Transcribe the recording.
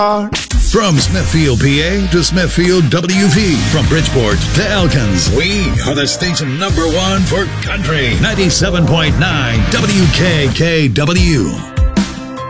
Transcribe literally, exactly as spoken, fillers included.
From Smithfield, P A to Smithfield, W V. From Bridgeport to Elkins, we are the station number one for country. ninety-seven point nine W K K W.